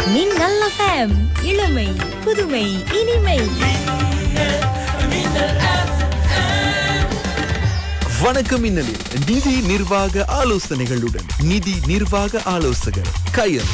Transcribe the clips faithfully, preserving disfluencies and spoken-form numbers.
மின்னல் எஃப்எம் இளமை புதுமை இனிமை. வணக்கம் மின்னலில் நிதி நிர்வாக ஆலோசனைகளுடன் நிதி நிர்வாக ஆலோசகர் கயல்.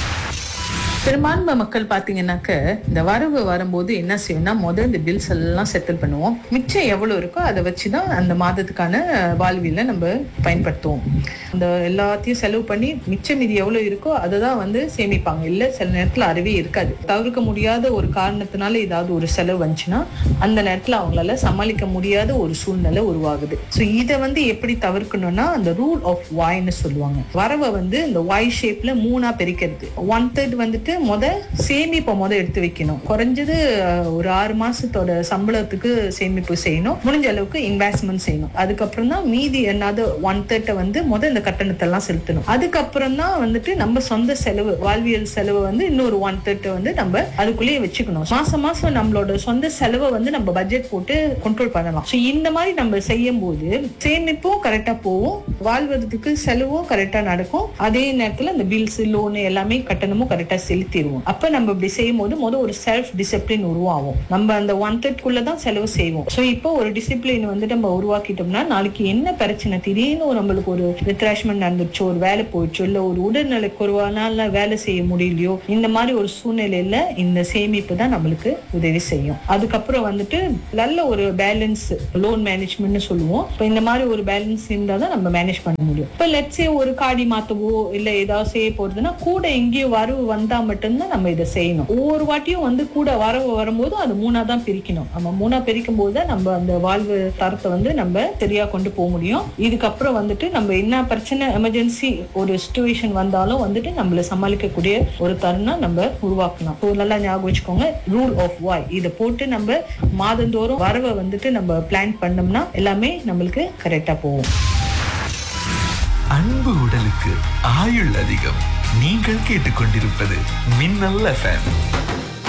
பெரும்பான்மை மக்கள் பாத்தீங்கன்னாக்க இந்த வரவு வரும்போது என்ன செய்யணும்னா முதல் இந்த பில்ஸ் எல்லாம் செட்டில் பண்ணுவோம். மிச்சம் எவ்வளவு இருக்கோ அதை வச்சுதான் அந்த மாதத்துக்கான வாழ்வியல நம்ம பயன்படுத்துவோம். அந்த எல்லாத்தையும் செலவு பண்ணி மிச்சம் மீதி எவ்வளவு இருக்கோ அதை தான் வந்து சேமிப்பாங்க. இல்ல சில நேரத்துல அறிவே இருக்காது. தவிர்க்க முடியாத ஒரு காரணத்தினால ஏதாவது ஒரு செலவு வந்துச்சுன்னா அந்த நேரத்துல அவங்களால சமாளிக்க முடியாத ஒரு சூழ்நிலை உருவாகுது. ஸோ இதை வந்து எப்படி தவிர்க்கணும்னா அந்த ரூல் ஆஃப் வாய்ன்னு சொல்லுவாங்க. வரவை வந்து இந்த வாய் ஷேப்ல மூணா பிரிக்கிறது. ஒன் தேர்ட் வந்துட்டு முத சேமிப்பை முத எடுத்து வைக்கணும். குறைஞ்சது ஒரு ஆறு மாசத்தோட சம்பளத்துக்கு சேமிப்பு செய்யணும். முடிஞ்ச அளவுக்கு இன்வெஸ்ட்மெண்ட் செய்யணும். அதுக்கப்புறம் தான் மீதி என்னது ஒன் தேர்ட்டை வந்து முத இந்த கட்டணத்தை எல்லாம் செலுத்தணும். அதுக்கப்புறம் தான் வந்துட்டு நம்ம சொந்த செலவு வாழ்வியல் செலவு வந்து இன்னொரு ஒன் தேர்ட்டை வந்து நம்ம அதுக்குள்ளேயே வச்சுக்கணும். மாசம் மாசம் நம்மளோட சொந்த செலவை வந்து நம்ம பட்ஜெட் போட்டு கண்ட்ரோல் பண்ணலாம். ஸோ இந்த மாதிரி நம்ம செய்யும் போது சேமிப்பும் கரெக்டா போகும், வாழ்வதற்கு செலவும் கரெக்டா நடக்கும். அதே நேரத்துல இந்த பில்ஸ் லோன் எல்லாமே கட்டணமும் கரெக்டா செலுத்திடுவோம். அப்ப நம்ம இப்படி செய்யும் போது முதல் ஒரு செல்ஃப் டிசிப்ளின் உருவாகும். நம்ம அந்த ஒன் தேர்ட்குள்ளதான் செலவு செய்வோம். ஸோ இப்போ ஒரு டிசிப்ளின் வந்து நம்ம உருவாக்கிட்டோம்னா நாளைக்கு என்ன பிரச்சனை, திடீர்னு நம்மளுக்கு ஒரு ரித்ராஷ்மெண்ட் நடந்துச்சோ, ஒரு வேலை போயிடுச்சோ, இல்ல ஒரு உடல்நலை குறைவானால வேலை செய்ய முடியலையோ, இந்த மாதிரி ஒரு சூழ்நிலையில இந்த சேமிப்பு தான் நம்மளுக்கு உதவி செய்யும். அதுக்கப்புறம் வந்துட்டு நல்ல ஒரு பேலன்ஸ் லோன் மேனேஜ்மெண்ட்னு சொல்லுவோம். இப்போ இந்த மாதிரி ஒரு பேலன்ஸ் இருந்தா தான் நம்ம மேனேஜ் பண்ண முடியும். இப்போ லெட்ஸே ஒரு காடி மாத்தவோ இல்ல ஏதாவது செய்ய போறதுன்னா கூட எங்கேயோ வரவு வந்தா மட்டும்தான் நம்ம இதை செய்யணும். ஒவ்வொரு வாட்டியும் வந்து கூட வரவு வரும்போது அது மூணா தான் பிரிக்கணும். நம்ம மூணா பிரிக்கும் போது நம்ம அந்த வாழ்வு தரத்தை வந்து நம்ம சரியா கொண்டு போக முடியும். இதுக்கப்புறம் வந்துட்டு நம்ம என்ன பிரச்சனை எமர்ஜென்சி ஒரு சிச்சுவேஷன் வந்தாலும் வந்துட்டு நம்மள சமாளிக்கக்கூடிய ஒரு தருணம் நம்ம உருவாக்கணும். நல்லா ஞாபகம் வச்சுக்கோங்க, ரூல் ஆஃப் வாய். இதை போட்டு நம்ம மாதந்தோறும் வரவை வந்துட்டு நம்ம பிளான் பண்ணோம்னா எல்லாமே நம்மளுக்கு கரெக்டா போகும். அன்பு உடலுக்கு ஆயுள் அதிகம். நீங்கள் கேட்டுக்கொண்டிருப்பது மின்னல் எஃப்எம்.